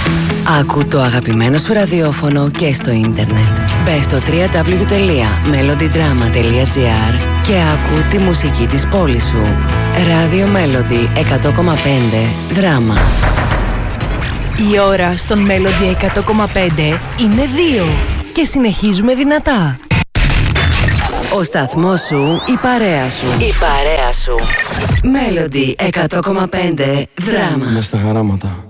Άκου το αγαπημένο σου ραδιόφωνο και στο ίντερνετ. Μπες στο www.melodydrama.gr και άκου τη μουσική της πόλης σου. Radio Melody 100,5 Δράμα. Η ώρα στον Melody 100,5 είναι 2 και συνεχίζουμε δυνατά. Ο σταθμός σου, η παρέα σου. Η παρέα σου. Melody 100,5 Δράμα. Μες στα χαράματα.